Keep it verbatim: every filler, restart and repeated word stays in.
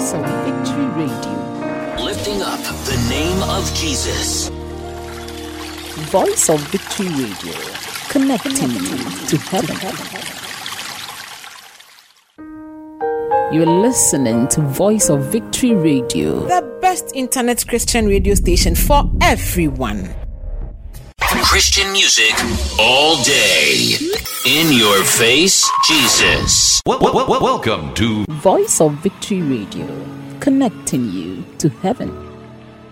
Voice of Victory Radio. Lifting up the name of Jesus. Voice of Victory Radio. Connecting you to heaven. You're listening to Voice of Victory Radio, the best internet Christian radio station for everyone. Christian music all day. In your face, Jesus. Well, well, well, welcome to Voice of Victory Radio, connecting you to heaven.